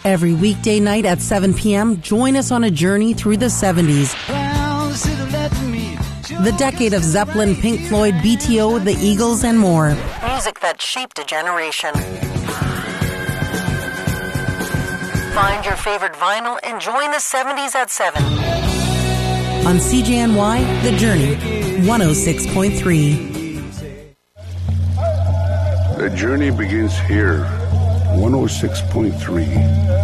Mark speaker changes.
Speaker 1: Every weekday night at 7 p.m., join us on a journey through the 70s. The decade of Zeppelin, Pink Floyd, BTO, the Eagles, and more. Music that shaped a generation. Find your favorite vinyl and join the 70s at 7. On CJNY, The Journey, 106.3.
Speaker 2: The journey begins here, 106.3.